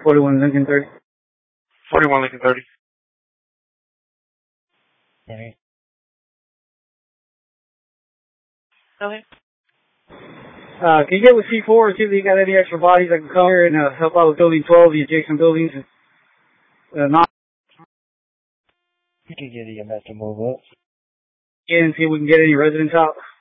41 Lincoln 30. 41 Lincoln 30. Alright. Okay. Can you get with C4 and see if they got any extra bodies that can come here and help out with Building 12, the adjacent buildings? Not You can get EMS to move up. in and see if we can get any residents out.